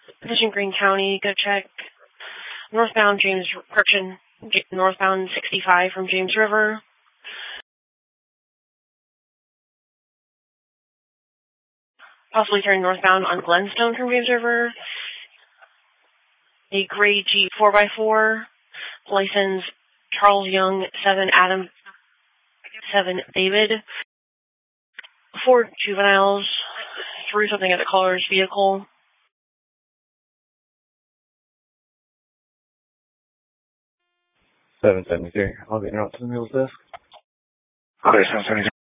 Position Greene County, go check. Northbound James Correction, northbound 65 from James River. Possibly turning northbound on Glenstone from James River. A gray Jeep 4x4, license Charles Young, 7 Adam, 7 David. 4 juveniles threw something at the caller's vehicle. $773. I'll get you out to the mule's desk. Okay, 773.